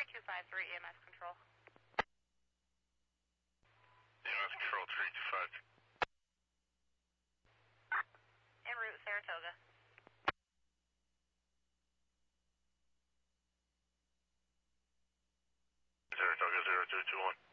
253 EMS Control. EMS Control 325. En route, Saratoga. Saratoga 0221.